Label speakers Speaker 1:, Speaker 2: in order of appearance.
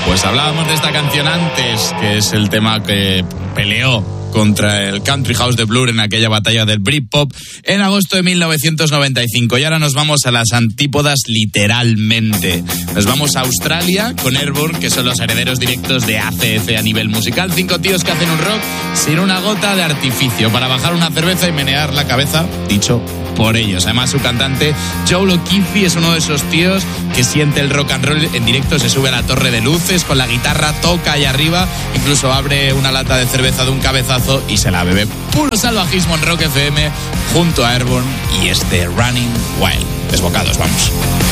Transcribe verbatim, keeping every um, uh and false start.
Speaker 1: Pues hablábamos de esta canción antes, que es el tema que peleó contra el Country House de Blur en aquella batalla del Britpop en agosto de mil novecientos noventa y cinco. Y ahora nos vamos a las antípodas literalmente. Nos vamos a Australia con Airborne, que son los herederos directos de A C F a nivel musical. Cinco tíos que hacen un rock sin una gota de artificio, para bajar una cerveza y menear la cabeza, dicho por ellos. Además, su cantante Joel O'Keefe es uno de esos tíos que siente el rock and roll en directo, se sube a la torre de luces con la guitarra, toca ahí arriba, incluso abre una lata de cerveza de un cabezazo y se la bebe. Puro salvajismo en Rock F M junto a Airborne y este Running Wild. Desbocados, vamos.